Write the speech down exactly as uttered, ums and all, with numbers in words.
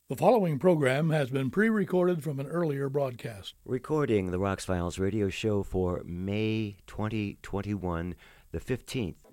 The following program has been pre-recorded from an earlier broadcast. Recording the Rox Files radio show for May twenty twenty-one, the fifteenth